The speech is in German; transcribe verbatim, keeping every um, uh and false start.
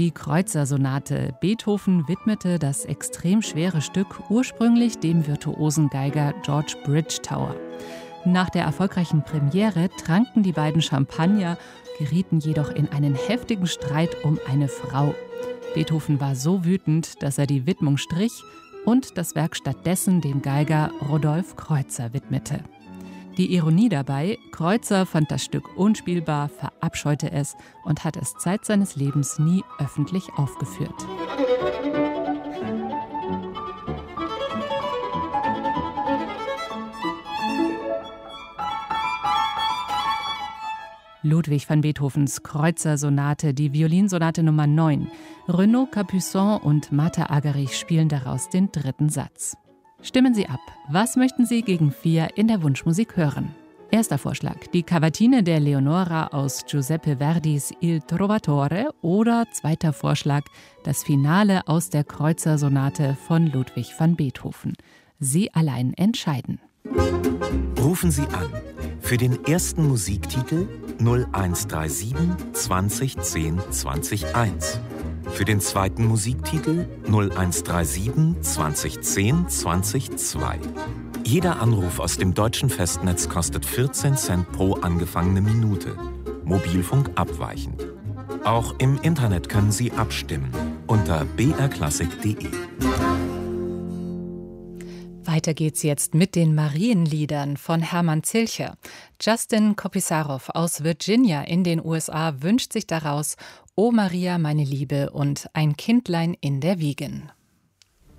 Die Kreutzer-Sonate. Beethoven widmete das extrem schwere Stück ursprünglich dem virtuosen Geiger George Bridgetower. Nach der erfolgreichen Premiere tranken die beiden Champagner, gerieten jedoch in einen heftigen Streit um eine Frau. Beethoven war so wütend, dass er die Widmung strich und das Werk stattdessen dem Geiger Rodolphe Kreutzer widmete. Die Ironie dabei: Kreutzer fand das Stück unspielbar, verabscheute es und hat es Zeit seines Lebens nie öffentlich aufgeführt. Ludwig van Beethovens Kreutzer-Sonate, die Violinsonate Nummer neun. Renaud Capuçon und Martha Argerich spielen daraus den dritten Satz. Stimmen Sie ab. Was möchten Sie gegen vier in der Wunschmusik hören? Erster Vorschlag: die Cavatine der Leonora aus Giuseppe Verdis Il Trovatore, oder zweiter Vorschlag: das Finale aus der Kreutzer-Sonate von Ludwig van Beethoven. Sie allein entscheiden. Rufen Sie an für den ersten Musiktitel null eins drei sieben zwanzig zehn zwanzig eins. Für den zweiten Musiktitel null eins drei sieben zwanzig zehn zwanzig zwei. Jeder Anruf aus dem deutschen Festnetz kostet vierzehn Cent pro angefangene Minute. Mobilfunk abweichend. Auch im Internet können Sie abstimmen unter b r klassik punkt d e. Weiter geht's jetzt mit den Marienliedern von Hermann Zilcher. Justin Kopisarow aus Virginia in den U S A wünscht sich daraus O Maria, meine Liebe und Ein Kindlein in der Wiegen.